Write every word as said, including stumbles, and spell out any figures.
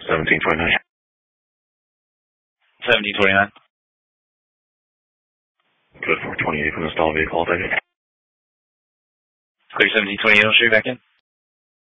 seventeen twenty-nine. seventeen twenty-nine. Good, four twenty-eight from the stall vehicle, thank you. Clear seventeen twenty-eight, I'll show you back in.